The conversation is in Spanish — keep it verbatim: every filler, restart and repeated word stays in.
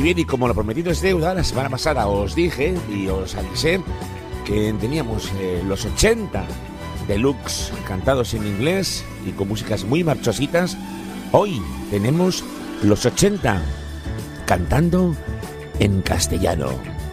bien, y como lo prometido es deuda, la semana pasada os dije y os avisé que teníamos eh, los ochenta deluxe cantados en inglés y con músicas muy marchositas. Hoy tenemos los ochenta cantando en castellano.